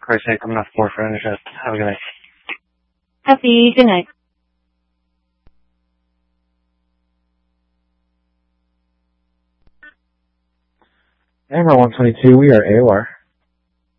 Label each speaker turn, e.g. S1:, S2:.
S1: Christ's sake, I'm not forfeiting this. Have a good night.
S2: Happy good night.
S3: Amber 122, we are AOR.